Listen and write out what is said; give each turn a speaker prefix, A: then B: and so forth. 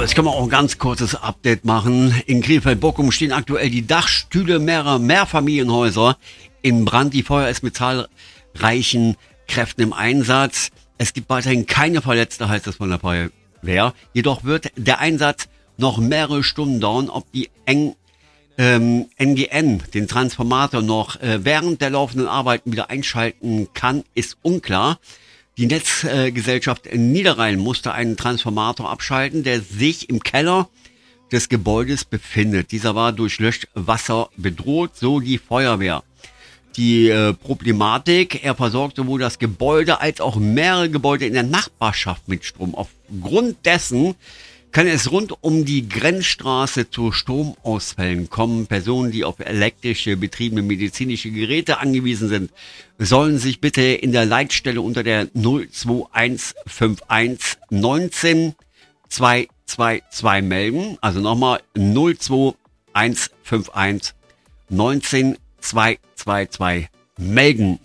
A: jetzt können wir auch ein ganz kurzes Update machen. In Krefeld-Bockum stehen aktuell die Dachstühle mehrerer Mehrfamilienhäuser in Brand. Die Feuer ist mit zahlreichen Kräften im Einsatz. Es gibt weiterhin keine Verletzte, heißt es von der Feuerwehr. Jedoch wird der Einsatz noch mehrere Stunden dauern. Ob die NGN den Transformator noch während der laufenden Arbeiten wieder einschalten kann, ist unklar. Die Netzgesellschaft Niederrhein musste einen Transformator abschalten, der sich im Keller des Gebäudes befindet. Dieser war durch Löschwasser bedroht, so die Feuerwehr. Die Problematik, er versorgt sowohl das Gebäude als auch mehrere Gebäude in der Nachbarschaft mit Strom. Aufgrund dessen kann es rund um die Grenzstraße zu Stromausfällen kommen. Personen, die auf elektrische betriebene medizinische Geräte angewiesen sind, sollen sich bitte in der Leitstelle unter der 02151 19 222 melden. Also nochmal 02151 19 222 melden.